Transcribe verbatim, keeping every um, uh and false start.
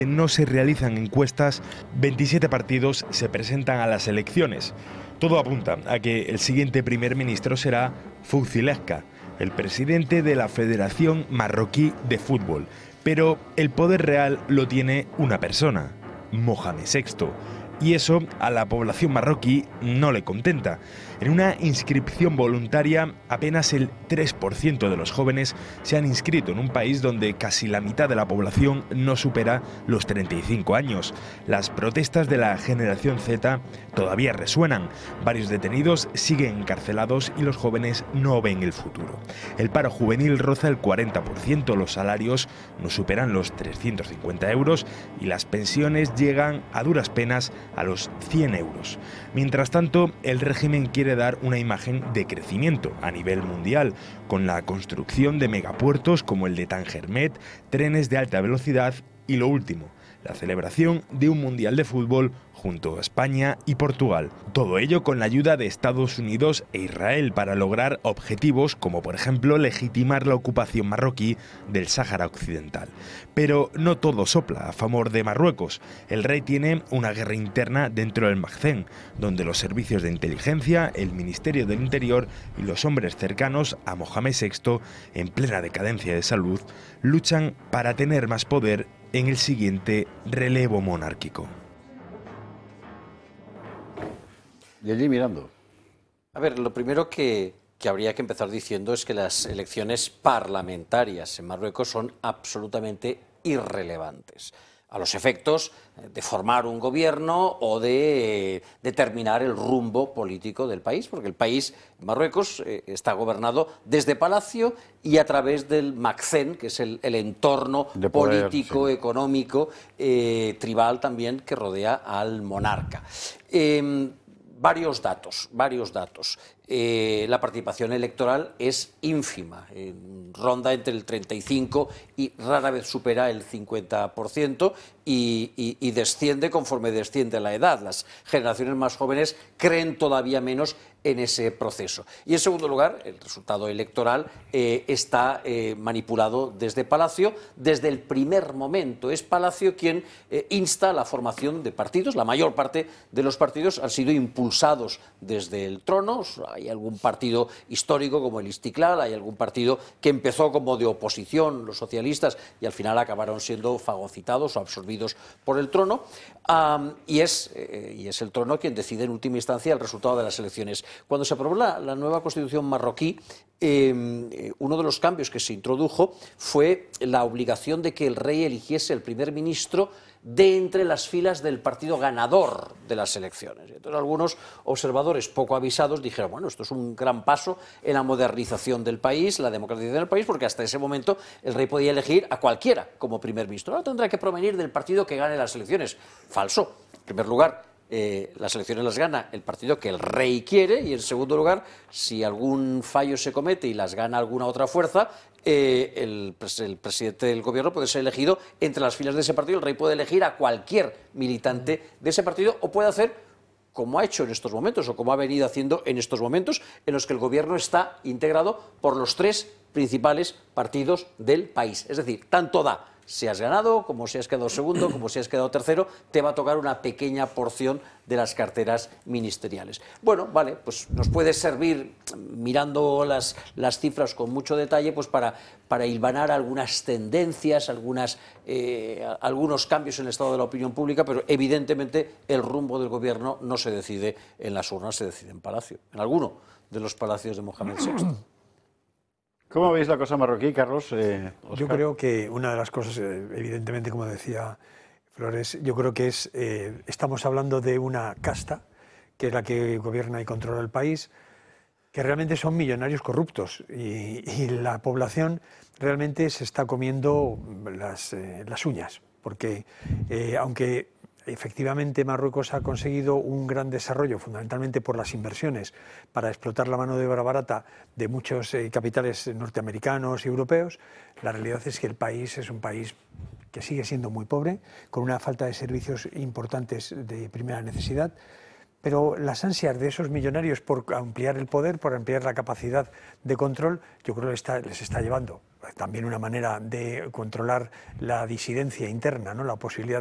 No se realizan encuestas, veintisiete partidos se presentan a las elecciones. Todo apunta a que el siguiente primer ministro será Fouzi Lechka, el presidente de la Federación Marroquí de Fútbol. Pero el poder real lo tiene una persona, Mohamed sexto. Y eso a la población marroquí no le contenta. En una inscripción voluntaria, apenas el tres por ciento de los jóvenes se han inscrito en un país donde casi la mitad de la población no supera los treinta y cinco años. Las protestas de la generación Z todavía resuenan. Varios detenidos siguen encarcelados y los jóvenes no ven el futuro. El paro juvenil roza el cuarenta por ciento, los salarios no superan los trescientos cincuenta euros y las pensiones llegan a duras penas a los cien euros. Mientras tanto, el régimen quiere dar una imagen de crecimiento a nivel mundial, con la construcción de megapuertos como el de Tangermet, trenes de alta velocidad y lo último, la celebración de un mundial de fútbol junto a España y Portugal. Todo ello con la ayuda de Estados Unidos e Israel para lograr objetivos como, por ejemplo, legitimar la ocupación marroquí del Sáhara Occidental. Pero no todo sopla a favor de Marruecos. El rey tiene una guerra interna dentro del Maghreb, donde los servicios de inteligencia, el Ministerio del Interior y los hombres cercanos a Mohamed sexto, en plena decadencia de salud, luchan para tener más poder en el siguiente relevo monárquico. Y allí mirando. A ver, lo primero que, que habría que empezar diciendo es que las elecciones parlamentarias en Marruecos son absolutamente irrelevantes a los efectos de formar un gobierno o de eh, determinar el rumbo político del país, porque el país, Marruecos, eh, está gobernado desde Palacio y a través del Maghreb, que es el, el entorno de poder, político, sí. económico, eh, tribal también, que rodea al monarca. Eh, Varios datos, varios datos. Eh, la participación electoral es ínfima, eh, ronda entre el treinta y cinco y rara vez supera el cincuenta por ciento y, y, y desciende conforme desciende la edad. Las generaciones más jóvenes creen todavía menos en ese proceso. Y en segundo lugar, el resultado electoral eh, está eh, manipulado desde Palacio, desde el primer momento. Es Palacio quien eh, insta a la formación de partidos. La mayor parte de los partidos han sido impulsados desde el trono. Hay algún partido histórico como el Istiklal, hay algún partido que empezó como de oposición, los socialistas, y al final acabaron siendo fagocitados o absorbidos por el trono. Um, y, es, eh, y es el trono quien decide en última instancia el resultado de las elecciones. Cuando se aprobó la, la nueva constitución marroquí, eh, uno de los cambios que se introdujo fue la obligación de que el rey eligiese el primer ministro de entre las filas del partido ganador de las elecciones. Entonces algunos observadores poco avisados dijeron, bueno, esto es un gran paso en la modernización del país, la democratización del país, porque hasta ese momento el rey podía elegir a cualquiera como primer ministro. Ahora tendrá que provenir del partido que gane las elecciones. Falso. En primer lugar, Eh, las elecciones las gana el partido que el rey quiere, y en segundo lugar, si algún fallo se comete y las gana alguna otra fuerza, eh, el, el presidente del gobierno puede ser elegido entre las filas de ese partido. El rey puede elegir a cualquier militante de ese partido, o puede hacer como ha hecho en estos momentos, o como ha venido haciendo en estos momentos, en los que el gobierno está integrado por los tres principales partidos del país. Es decir, tanto da si has ganado, como si has quedado segundo, como si has quedado tercero, te va a tocar una pequeña porción de las carteras ministeriales. Bueno, vale, pues nos puede servir, mirando las, las cifras con mucho detalle, pues para, para hilvanar algunas tendencias, algunas, eh, algunos cambios en el estado de la opinión pública, pero evidentemente el rumbo del gobierno no se decide en las urnas, se decide en Palacio, en alguno de los palacios de Mohamed sexto. ¿Cómo veis la cosa marroquí, Carlos? Eh, yo creo que una de las cosas, evidentemente, como decía Flores, yo creo que es, eh, estamos hablando de una casta, que es la que gobierna y controla el país, que realmente son millonarios corruptos, y, y la población realmente se está comiendo las, eh, las uñas, porque eh, aunque efectivamente Marruecos ha conseguido un gran desarrollo, fundamentalmente por las inversiones, para explotar la mano de obra barata de muchos eh, capitales norteamericanos y europeos, la realidad es que el país es un país que sigue siendo muy pobre, con una falta de servicios importantes de primera necesidad, pero las ansias de esos millonarios por ampliar el poder, por ampliar la capacidad de control, yo creo que está, les está llevando también una manera de controlar la disidencia interna, ¿no? La posibilidad